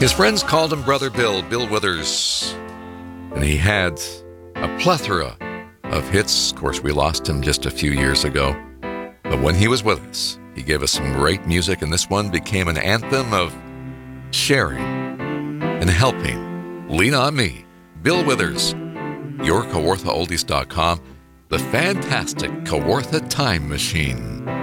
His friends called him Brother Bill Withers, and he had a plethora of hits. Of course, we lost him just a few years ago, but when he was with us, he gave us some great music, and this one became an anthem of sharing and helping. Lean on Me, Bill Withers, your KawarthaOldies.com, the fantastic Kawartha Time Machine.